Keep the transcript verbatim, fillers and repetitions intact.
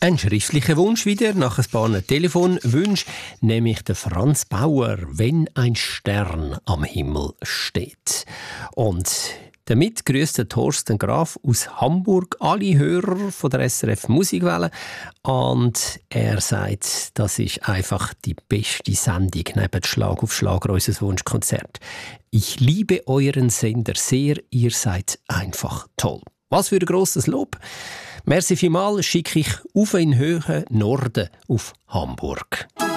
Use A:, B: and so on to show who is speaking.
A: Ein schriftlicher Wunsch wieder nach ein paar Telefonwünschen, nämlich der Franz Bauer, «Wenn ein Stern am Himmel steht». Und damit grüßt der Thorsten Graf aus Hamburg alle Hörer von der S R F Musikwelle. Und er sagt, das ist einfach die beste Sendung neben Schlag auf Schlag, unser Wunschkonzert. Ich liebe euren Sender sehr, ihr seid einfach toll. Was für ein grosses Lob. Merci vielmals, schicke ich auf in den hohen Norden auf Hamburg.